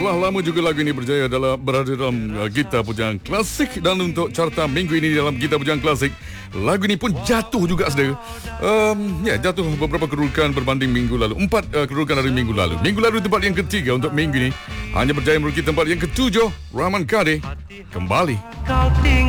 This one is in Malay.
telah lama juga lagu ini berada dalam Gita Pujang Klasik. Dan untuk carta minggu ini dalam Gita Pujang Klasik, lagu ini pun jatuh juga saudara. Jatuh beberapa kedudukan berbanding minggu lalu. 4 kedudukan dari minggu lalu. Minggu lalu tempat yang ketiga, untuk minggu ini hanya berjaya meruki tempat yang ketujuh. Rahman Kade kembali.